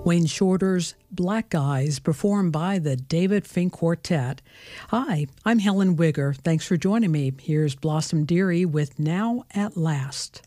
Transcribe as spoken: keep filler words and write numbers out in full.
Wayne Shorter's Black Eyes, performed by the David Fink Quartet. Hi, I'm Helen Wigger. Thanks for joining me. Here's Blossom Dearie with Now at Last.